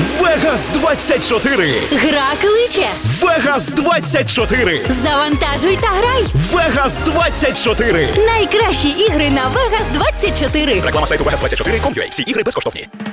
Вегас 24. Гра кличе. Вегас 24. Завантажуй та грай. Вегас 24. Найкращі ігри на Vegas 24. Реклама сайту Vegas24.com.ua. Всі ігри безкоштовні.